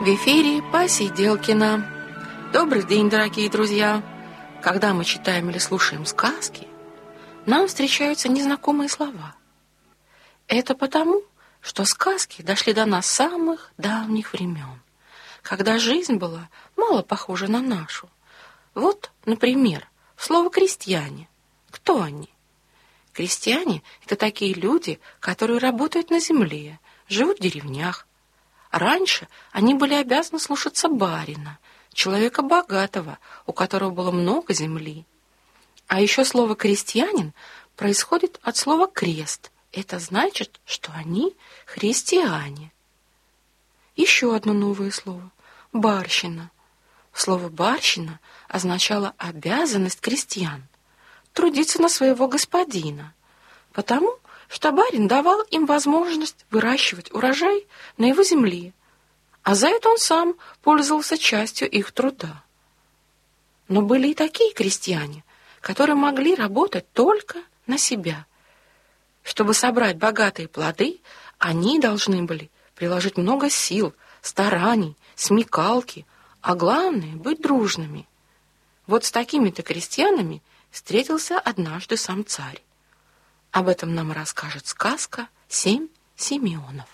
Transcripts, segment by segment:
В эфире Посиделкина. Добрый день, дорогие друзья! Когда мы читаем или слушаем сказки, нам встречаются незнакомые слова. Это потому, что сказки дошли до нас с самых давних времен, когда жизнь была мало похожа на нашу. Вот, например, слово «крестьяне». Кто они? Крестьяне – это такие люди, которые работают на земле, живут в деревнях. Раньше они были обязаны слушаться барина, человека богатого, у которого было много земли. А еще слово «крестьянин» происходит от слова «крест». Это значит, что они христиане. Еще одно новое слово – барщина. Слово «барщина» означало обязанность крестьян трудиться на своего господина, потому что барин давал им возможность выращивать урожай на его земле, а за это он сам пользовался частью их труда. Но были и такие крестьяне, которые могли работать только на себя. Чтобы собрать богатые плоды, они должны были приложить много сил, стараний, смекалки, а главное — быть дружными. Вот с такими-то крестьянами встретился однажды сам царь. Об этом нам расскажет сказка «Семь Симеонов».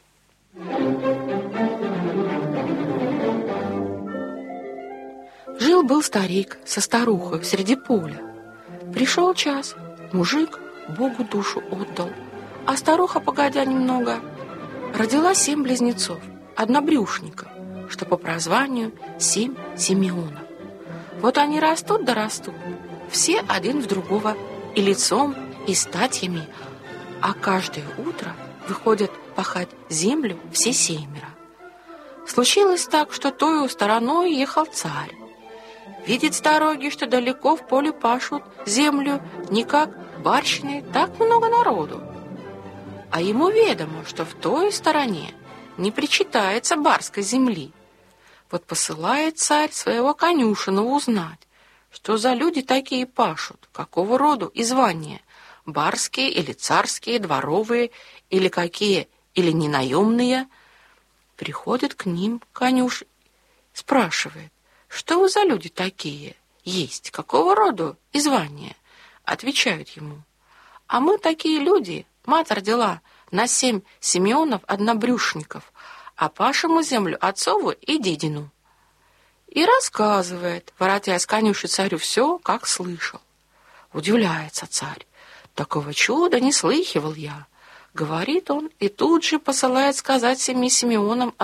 Жил-был старик со старухой среди поля. Пришел час, мужик Богу душу отдал, а старуха, погодя немного, родила 7 близнецов, однобрюшников, что по прозванию 7 Симеонов. Вот они растут да растут, все один в другого и лицом, и статьями, а каждое утро выходят пахать землю все 7. Случилось так, что тою стороной ехал царь. Видит с дороги, что далеко в поле пашут землю не как барщины, так много народу. А ему ведомо, что в той стороне не причитается барской земли. Вот посылает царь своего конюшину узнать, что за люди такие пашут, какого роду и звания, барские или царские, дворовые, или какие, или ненаемные. Приходит к ним конюш, спрашивает: что вы за люди такие есть, какого роду и звания? Отвечают ему: а мы такие люди, мать родила на 7 Симеонов однобрюшников, а пашему землю отцову и дедину. И рассказывает, воротясь конюши царю, все, как слышал. Удивляется царь: такого чуда не слыхивал я. Говорит он, и тут же посылает сказать 7 Симеонам